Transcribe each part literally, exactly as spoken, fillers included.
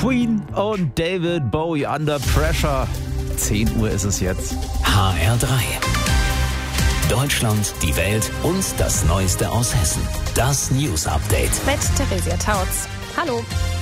Queen und David Bowie Under Pressure. zehn Uhr ist es jetzt. H R drei. Deutschland, die Welt und das Neueste aus Hessen. Das News Update. Mit Theresia Tautz. Hallo.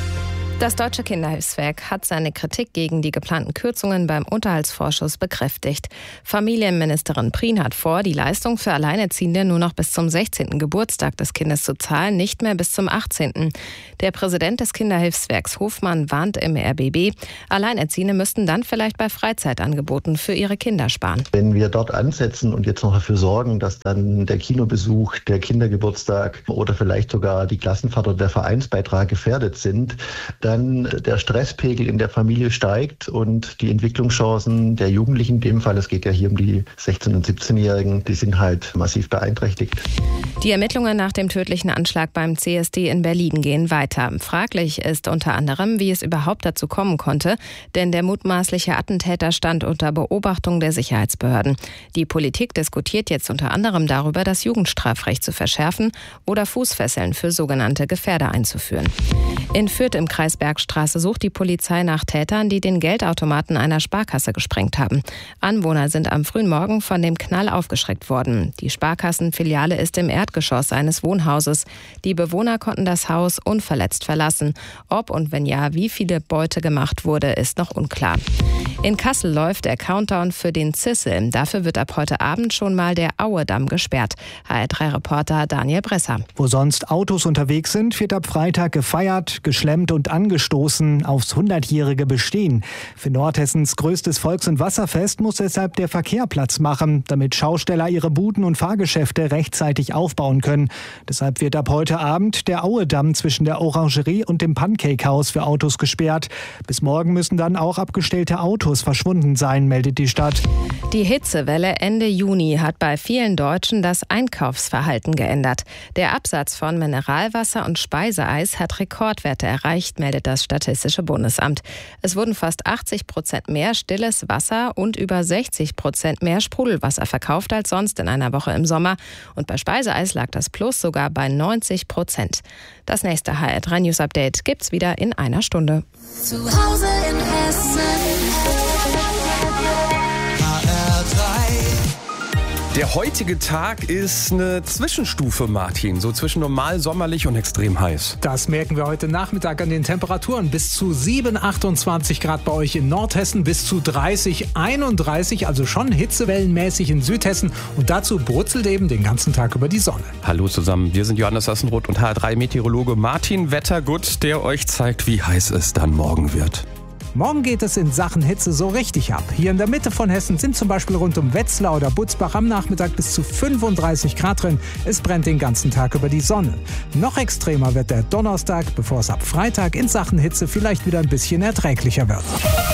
Das Deutsche Kinderhilfswerk hat seine Kritik gegen die geplanten Kürzungen beim Unterhaltsvorschuss bekräftigt. Familienministerin Prien hat vor, die Leistung für Alleinerziehende nur noch bis zum sechzehnten Geburtstag des Kindes zu zahlen, nicht mehr bis zum achtzehnten Der Präsident des Kinderhilfswerks Hofmann warnt im R B B, Alleinerziehende müssten dann vielleicht bei Freizeitangeboten für ihre Kinder sparen. Wenn wir dort ansetzen und jetzt noch dafür sorgen, dass dann der Kinobesuch, der Kindergeburtstag oder vielleicht sogar die Klassenfahrt oder der Vereinsbeitrag gefährdet sind, dann der Stresspegel in der Familie steigt und die Entwicklungschancen der Jugendlichen, in dem Fall, es geht ja hier um die sechzehn- und siebzehnjährigen, die sind halt massiv beeinträchtigt. Die Ermittlungen nach dem tödlichen Anschlag beim C S D in Berlin gehen weiter. Fraglich ist unter anderem, wie es überhaupt dazu kommen konnte, denn der mutmaßliche Attentäter stand unter Beobachtung der Sicherheitsbehörden. Die Politik diskutiert jetzt unter anderem darüber, das Jugendstrafrecht zu verschärfen oder Fußfesseln für sogenannte Gefährder einzuführen. In Fürth im Kreis Bergstraße sucht die Polizei nach Tätern, die den Geldautomaten einer Sparkasse gesprengt haben. Anwohner sind am frühen Morgen von dem Knall aufgeschreckt worden. Die Sparkassenfiliale ist im Erdgeschoss eines Wohnhauses. Die Bewohner konnten das Haus unverletzt verlassen. Ob und wenn ja, wie viele Beute gemacht wurde, ist noch unklar. In Kassel läuft der Countdown für den Zissel. Dafür wird ab heute Abend schon mal der Auedamm gesperrt. H R drei Reporter Daniel Bresser. Wo sonst Autos unterwegs sind, wird ab Freitag gefeiert, geschlemmt und angestoßen aufs hundertjährige Bestehen. Für Nordhessens größtes Volks- und Wasserfest muss deshalb der Verkehr Platz machen, damit Schausteller ihre Buden und Fahrgeschäfte rechtzeitig aufbauen können. Deshalb wird ab heute Abend der Auedamm zwischen der Orangerie und dem Pancake-Haus für Autos gesperrt. Bis morgen müssen dann auch abgestellte Autos verschwunden sein, meldet die Stadt. Die Hitzewelle Ende Juni hat bei vielen Deutschen das Einkaufsverhalten geändert. Der Absatz von Mineralwasser und Speiseeis hat Rekordwerte erreicht, meldet das Statistische Bundesamt. Es wurden fast achtzig Prozent mehr stilles Wasser und über sechzig Prozent mehr Sprudelwasser verkauft als sonst in einer Woche im Sommer. Und bei Speiseeis lag das Plus sogar bei neunzig Prozent. Das nächste H R drei News Update gibt's wieder in einer Stunde. Zu Hause in Hessen. Der heutige Tag ist eine Zwischenstufe, Martin. So zwischen normal, sommerlich und extrem heiß. Das merken wir heute Nachmittag an den Temperaturen. Bis zu sieben, achtundzwanzig Grad bei euch in Nordhessen, bis zu dreißig, einunddreißig, also schon hitzewellenmäßig in Südhessen. Und dazu brutzelt eben den ganzen Tag über die Sonne. Hallo zusammen, wir sind Johannes Sassenroth und H R drei Meteorologe Martin Wettergut, der euch zeigt, wie heiß es dann morgen wird. Morgen geht es in Sachen Hitze so richtig ab. Hier in der Mitte von Hessen sind zum Beispiel rund um Wetzlar oder Butzbach am Nachmittag bis zu fünfunddreißig Grad drin. Es brennt den ganzen Tag über die Sonne. Noch extremer wird der Donnerstag, bevor es ab Freitag in Sachen Hitze vielleicht wieder ein bisschen erträglicher wird.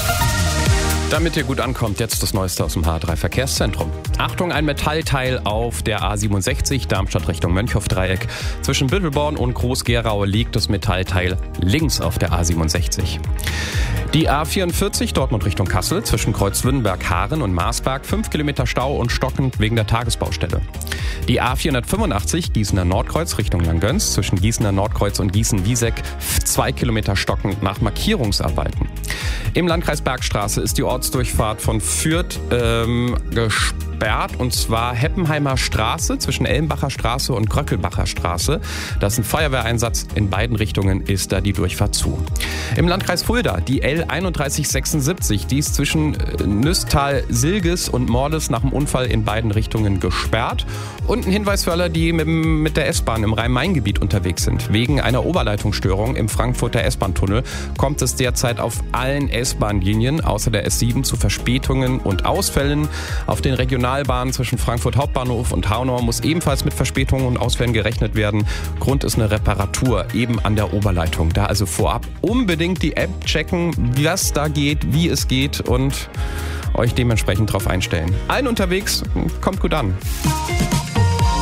Damit ihr gut ankommt, jetzt das Neueste aus dem H R drei Verkehrszentrum. Achtung, ein Metallteil auf der A siebenundsechzig, Darmstadt Richtung Mönchhoff-Dreieck. Zwischen Büttelborn und Groß-Gerau liegt das Metallteil links auf der A siebenundsechzig. Die A vierundvierzig, Dortmund Richtung Kassel, zwischen Kreuzwindenberg, Haaren und Marsberg, fünf Kilometer Stau und stockend wegen der Tagesbaustelle. Die A vierhundertfünfundachtzig, Gießener Nordkreuz Richtung Langgöns, zwischen Gießener Nordkreuz und Gießen-Wieseck, zwei Kilometer stockend nach Markierungsarbeiten. Im Landkreis Bergstraße ist die Ortsdurchfahrt von Fürth ähm, gesperrt, und zwar Heppenheimer Straße zwischen Ellenbacher Straße und Gröckelbacher Straße. Das ist ein Feuerwehreinsatz, in beiden Richtungen ist da die Durchfahrt zu. Im Landkreis Fulda die L einunddreißig sechsundsiebzig, die ist zwischen Nüstal-Silges und Mordes nach dem Unfall in beiden Richtungen gesperrt. Und ein Hinweis für alle, die mit, mit der S-Bahn im Rhein-Main-Gebiet unterwegs sind. Wegen einer Oberleitungsstörung im Frankfurter S-Bahn-Tunnel kommt es derzeit auf allen S-Bahn-Linien außer der S sieben zu Verspätungen und Ausfällen. Auf den Regionalbahnen zwischen Frankfurt Hauptbahnhof und Haunau muss ebenfalls mit Verspätungen und Ausfällen gerechnet werden. Grund ist eine Reparatur eben an der Oberleitung. Da also vorab unbedingt die App checken, was da geht, wie es geht und euch dementsprechend drauf einstellen. Allen unterwegs, kommt gut an.